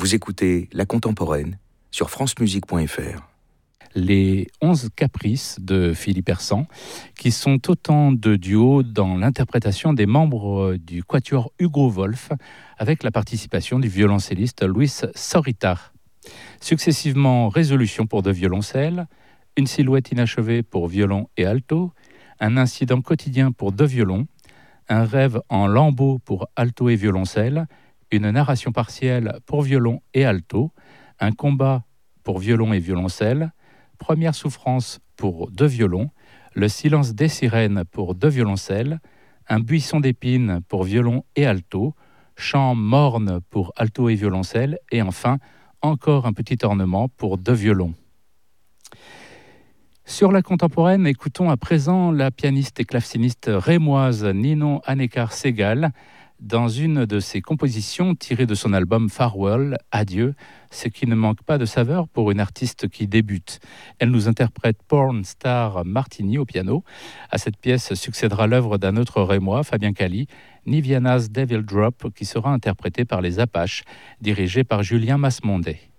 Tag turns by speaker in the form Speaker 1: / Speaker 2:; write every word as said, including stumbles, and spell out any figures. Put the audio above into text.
Speaker 1: Vous écoutez La Contemporaine sur francemusique point f r.
Speaker 2: Les onze caprices de Philippe Hersant, qui sont autant de duos dans l'interprétation des membres du quatuor Hugo Wolf, avec la participation du violoncelliste Luis Zorita. Successivement, Résolution pour deux violoncelles, Une silhouette inachevée pour violon et alto, Un incident quotidien pour deux violons, Un rêve en lambeaux pour alto et violoncelle, Une narration partielle pour violon et alto, Un combat pour violon et violoncelle, Première souffrance pour deux violons, Le silence des sirènes pour deux violoncelles, Un buisson d'épines pour violon et alto, Chant morne pour alto et violoncelle, et enfin, encore un petit ornement pour deux violons. Sur la contemporaine, écoutons à présent la pianiste et claveciniste rémoise Ninon Anekar-Segal dans une de ses compositions tirées de son album Farewell, Adieu, ce qui ne manque pas de saveur pour une artiste qui débute. Elle nous interprète Porn Star Martini au piano. À cette pièce succédera l'œuvre d'un autre rémois, Fabien Cali, Niviana's Devil Drop, qui sera interprété par les Apaches, dirigé par Julien Masmondet.